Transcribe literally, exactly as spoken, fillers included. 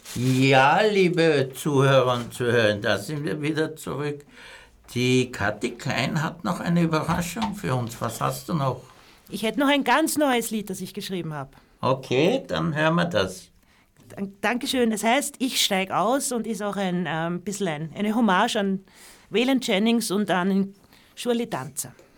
Ja, liebe Zuhörer und Zuhörer, da sind wir wieder zurück. Die Kathi Klein hat noch eine Überraschung für uns. Was hast du noch? Ich hätte noch ein ganz neues Lied, das ich geschrieben habe. Okay, dann hören wir das. Dank- Dankeschön. Das heißt, ich steig aus und ist auch ein ähm, bisschen ein, eine Hommage an Waylon Jennings und an Shirley Danzer.